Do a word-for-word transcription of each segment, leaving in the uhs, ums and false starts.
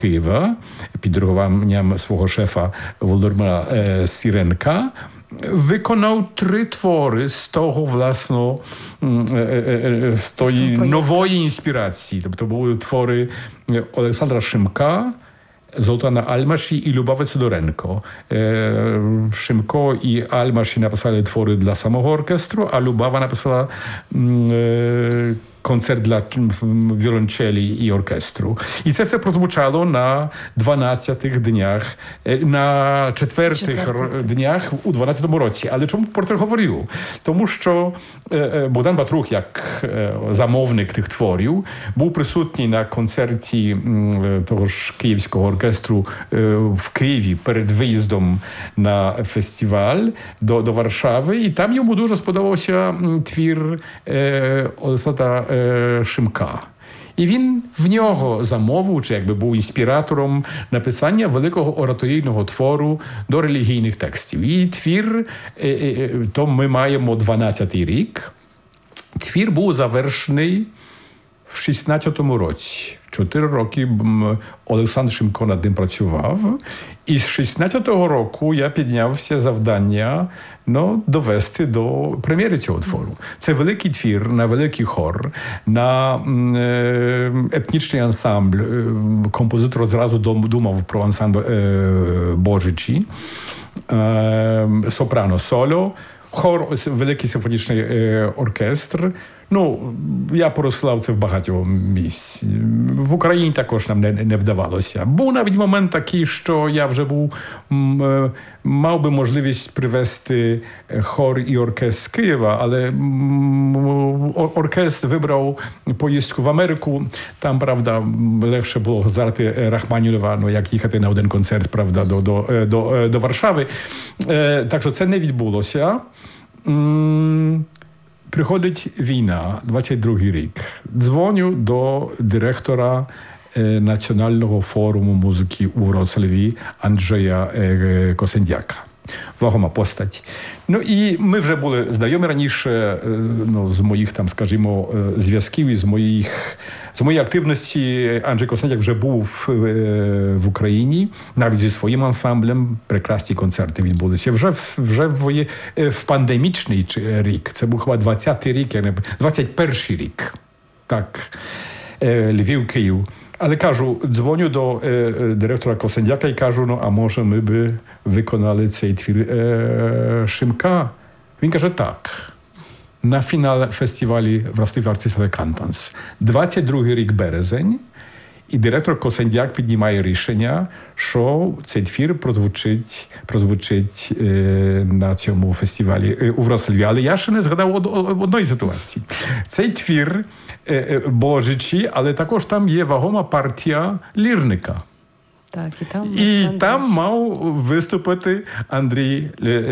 Києва під диригуванням свого шефа Володимира е, Сіренка виконав три твори з того, власно, з тої нової інспірації. Тобто були твори Олександра Шимка, Золтана Альмаші і Любави Сидоренко. Шимко і Альмаші написали твори для самого оркестру, а Любава написала концерт для віолончелі і оркестру. І це все прозвучало на дванадцятих днях, на четвертих Четвертих. днях у дванадцятому році. Але чому про це говорю? Тому що Богдан Батрух, як замовник тих творів, був присутній на концерті того ж Київського оркестру в Києві перед виїздом на фестиваль до, до Варшави. І там йому дуже сподобався твір Олександра Шимка. І він в нього замовив, чи якби був інспіратором написання великого ораторійного твору до релігійних текстів. І твір, то ми маємо дванадцятий рік. Твір був завершений в шістнадцятому році. Чотири роки Олександр Шимко над ним працював. І з шістнадцятого року я піднявся завдання ну, довести до прем'єри цього твору. Це великий твір на великий хор, на е, етнічний ансамбль. Композитор зразу думав про ансамбль е, Божичі, е, сопрано-соло, хор, великий симфонічний е, оркестр. Ну, я порослав це в багатьох місць. В Україні також нам не, не вдавалося. Був навіть момент такий, що я вже був, м, мав би можливість привезти хор і оркестр з Києва, але м, оркестр вибрав поїздку в Америку. Там, правда, легше було згадати Рахманінова, ну, як їхати на один концерт, правда, до, до, до, до Варшави. Так що це не відбулося. М, Приходить війна, двадцять другий рік. Дзвоню до директора е, Національного форуму музики у Вроцлаві Анджея е, Косендяка. Вагома постать. Ну і ми вже були знайомі раніше е, ну, з моїх, там, скажімо, е, зв'язків і з моїх з моєї активності. Анджей Косендяк вже був е, в Україні, навіть зі своїм ансамблем. Прекрасні концерти відбулися. Вже, вже в, в пандемічний рік, це був хіба двадцятий рік, двадцять перший рік. Так, е, Львів, Київ. Але кажу, дзвоню до е, директора Косендяка і кажу, ну, а може ми би виконали цей твір е, Шимка? Він каже, так. На фінал фестивалі Вроцлав Artistic Cantons. двадцять другий рік березень. І директор Косендяк піднімає рішення, що цей твір прозвучить, прозвучить е, на цьому фестивалі е, у Вроцлаві. Але я ще не згадав од, од, одної ситуації. Цей твір е, е, Божичі, але також там є вагома партія лірника. Так, і там, і там мав виступити Андрій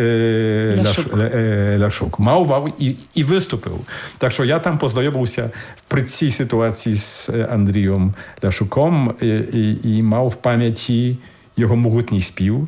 е, Ляшук. Е, Ляшук. Мав, мав і, і виступив. Так що я там познайомився при цій ситуації з Андрієм Ляшуком і, і, і мав в пам'яті його могутній спів,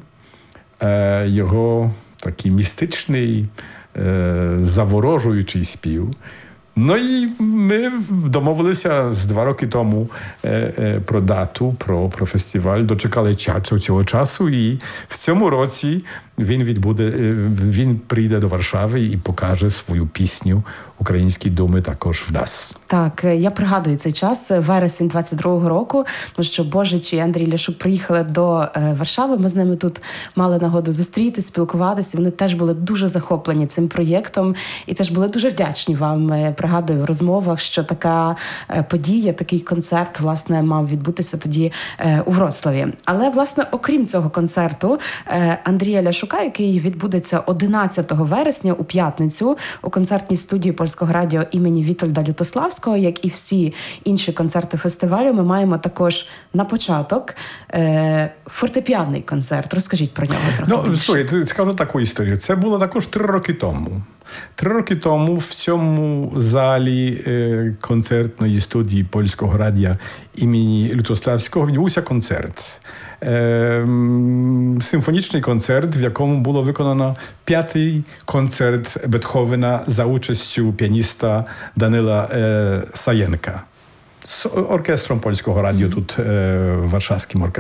е, його такий містичний, е, заворожуючий спів. Ну і ми домовилися з два роки тому е, е, про дату, про, про фестиваль, дочекали часу цього часу, і в цьому році він відбуде, е, він прийде до Варшави і покаже свою пісню «Українські думи» також в нас. Так, я пригадую цей час, вересень двадцять другого року, тому що Божич і Андрій Ляшук приїхали до е, Варшави, ми з ними тут мали нагоду зустрітися, спілкуватися, вони теж були дуже захоплені цим проєктом і теж були дуже вдячні вам. Пригадую в розмовах, що така подія, такий концерт, власне, мав відбутися тоді е, у Вроцлаві. Але, власне, окрім цього концерту, е, Андрія Ляшука, який відбудеться одинадцятого вересня у п'ятницю у концертній студії Польського радіо імені Вітольда Лютославського, як і всі інші концерти фестивалю, ми маємо також на початок е, фортепіанний концерт. Розкажіть про нього трохи Ну, більше. слухай, скажу таку історію. Це було також три роки тому. Три роки тому в цьому залі е, концертної студії Польського радіо імені Лютославського відбувся концерт. Е, симфонічний концерт, в якому було виконано п'ятий концерт Бетховена за участю піаніста Данила е, Саєнка. з оркестром Польського радіо, тут е, Warszawskim orkiestrem.